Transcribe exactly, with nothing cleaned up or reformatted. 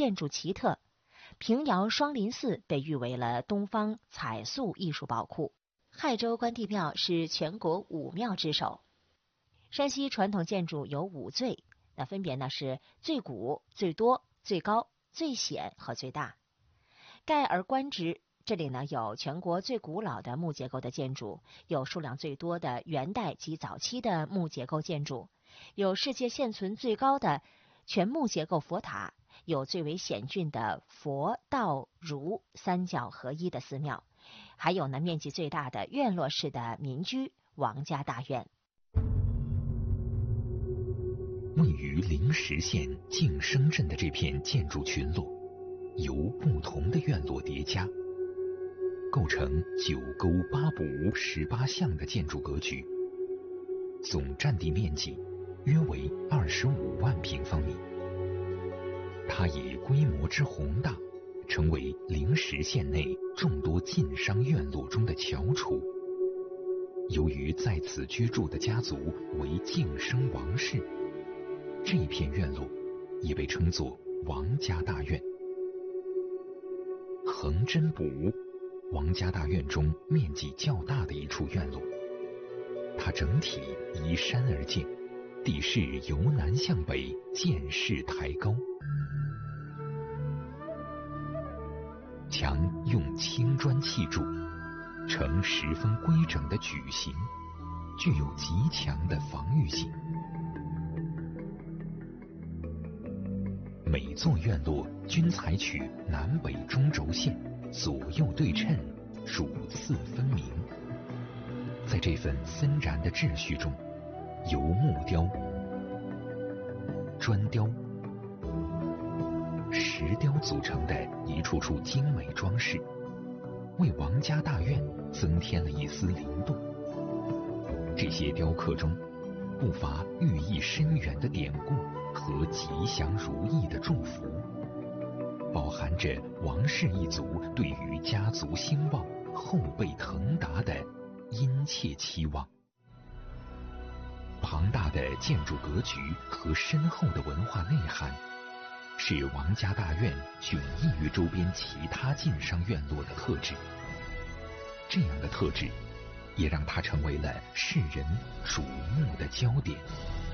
建筑奇特。平遥双林寺被誉为了东方彩塑艺术宝库。亥州关帝庙是全国五庙之首。山西传统建筑有五最，那分别呢是最古、最多、最高、最显和最大。盖而观之，这里呢有全国最古老的木结构的建筑，有数量最多的元代及早期的木结构建筑，有世界现存最高的全木结构佛塔，有最为险峻的佛道儒三教合一的寺庙，还有呢面积最大的院落式的民居王家大院。 位于灵石县晋升镇的这片建筑群落，由不同的院落叠加，构成九沟八补十八巷的建筑格局，总占地面积约为二十五万平方米。它以规模之宏大，成为灵石县内众多晋商院落中的翘楚。由于在此居住的家族为晋升王室，这片院落也被称作王家大院。横针堡，王家大院中面积较大的一处院落，它整体依山而建，地势由南向北渐势抬高，墙用青砖砌筑，呈十分规整的矩形，具有极强的防御性。每座院落均采取南北中轴线，左右对称，主次分明。在这份森然的秩序中，由木雕、砖雕、石雕组成的一处处精美装饰，为王家大院增添了一丝灵动。这些雕刻中不乏寓意深远的典故和吉祥如意的祝福，饱含着王氏一族对于家族兴旺、后辈腾达的殷切期望。庞大的建筑格局和深厚的文化内涵，是王家大院迥异于周边其他晋商院落的特质。这样的特质，也让它成为了世人瞩目的焦点。